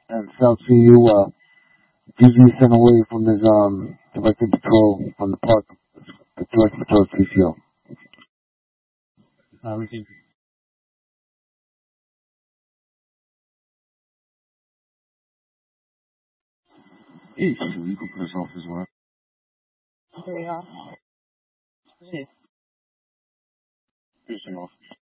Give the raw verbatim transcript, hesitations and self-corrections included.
And South C U, uh, G G sent away from his, um, directed patrol from the park, the directed patrol C C O. Uh, received. Eesh, you can put us off as well. There we are. Pissing off.